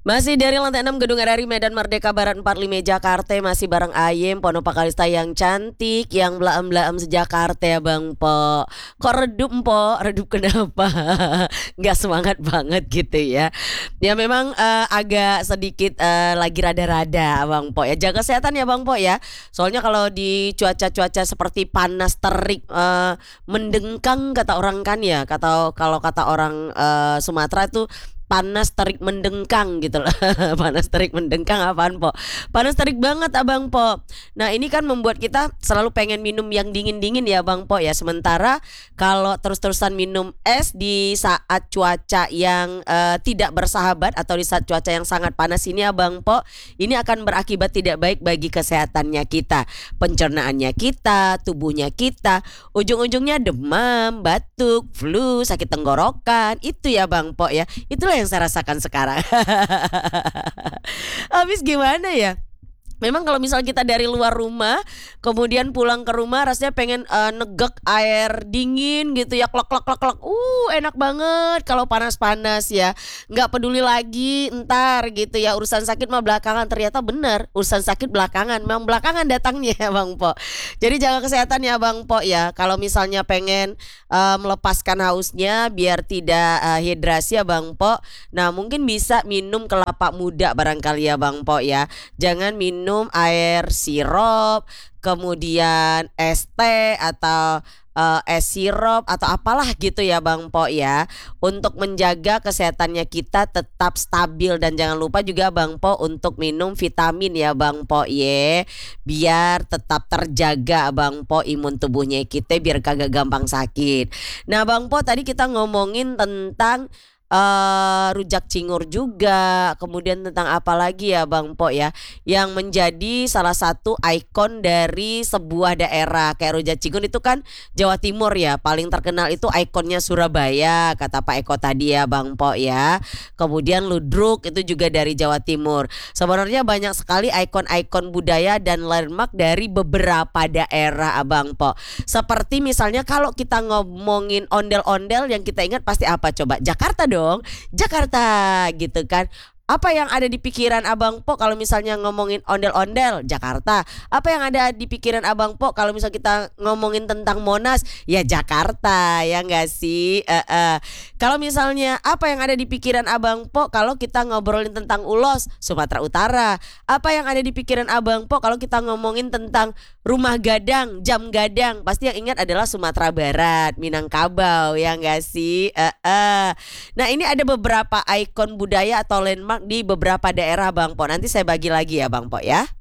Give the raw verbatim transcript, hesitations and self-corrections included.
Masih dari lantai enam Gedung R R I Medan Merdeka Barat empat puluh lima Jakarta. Masih bareng Ayem Pono Pakalista yang cantik, yang belaem-belaem sejakarta ya Bang Po. Kok redup Po? Redup kenapa? Nggak semangat banget gitu ya. Ya memang eh, agak sedikit eh, lagi rada-rada Bang Po ya. Jaga kesehatan ya Bang Po ya. Soalnya kalau di cuaca-cuaca seperti panas terik eh, mendengkang kata orang kan ya. Kata kalau kata orang eh, Sumatera itu panas terik mendengkang gitu loh. Panas terik mendengkang apaan Po? Panas terik banget Abang Po. Nah ini kan membuat kita selalu pengen minum yang dingin-dingin ya Bang Po ya. Sementara kalau terus-terusan minum es di saat cuaca yang uh, tidak bersahabat atau di saat cuaca yang sangat panas ini Abang Po, ini akan berakibat tidak baik bagi kesehatannya kita, pencernaannya kita, tubuhnya kita. Ujung-ujungnya demam, batuk, flu, sakit tenggorokan. Itu ya Bang Po ya. Itulah yang saya rasakan sekarang. Habis gimana ya? Memang kalau misal kita dari luar rumah kemudian pulang ke rumah rasanya pengen uh, negek air dingin gitu ya, klok klok klok klok. Uh enak banget kalau panas-panas ya. Nggak peduli lagi ntar gitu ya, urusan sakit mah belakangan. Ternyata benar, urusan sakit belakangan. Memang belakangan datangnya ya Bang Po. Jadi jaga kesehatan ya Bang Po ya. Kalau misalnya pengen uh, melepaskan hausnya biar tidak uh, hidrasi ya Bang Po. Nah mungkin bisa minum kelapa muda barangkali ya Bang Po ya. Jangan minum minum air sirup, kemudian es teh atau uh, es sirup atau apalah gitu ya Bang Po ya. Untuk menjaga kesehatannya kita tetap stabil, dan jangan lupa juga Bang Po untuk minum vitamin ya Bang Po ye. Biar tetap terjaga Bang Po imun tubuhnya kita biar kagak gampang sakit. Nah Bang Po tadi kita ngomongin tentang Uh, rujak cingur juga, kemudian tentang apa lagi ya Bang Po ya, yang menjadi salah satu ikon dari sebuah daerah. Kayak rujak cingur itu kan Jawa Timur ya, paling terkenal itu ikonnya Surabaya kata Pak Eko tadi ya Bang Po ya. Kemudian ludruk itu juga dari Jawa Timur. Sebenarnya banyak sekali ikon-ikon budaya dan landmark dari beberapa daerah Bang Po. Seperti misalnya kalau kita ngomongin ondel-ondel yang kita ingat pasti apa coba? Jakarta dong. Dong, Jakarta gitu kan. Apa yang ada di pikiran Abang Po kalau misalnya ngomongin ondel-ondel? Jakarta. Apa yang ada di pikiran Abang Po kalau misalnya kita ngomongin tentang Monas? Ya Jakarta, ya enggak sih? Uh, uh. Kalau misalnya apa yang ada di pikiran Abang Po kalau kita ngobrolin tentang Ulos? Sumatera Utara. Apa yang ada di pikiran Abang Po kalau kita ngomongin tentang Rumah Gadang, Jam Gadang? Pasti yang ingat adalah Sumatera Barat, Minangkabau, ya enggak sih? Uh, uh. Nah ini ada beberapa ikon budaya atau landmark di beberapa daerah Bang Po. Nanti saya bagi lagi ya Bang Po ya.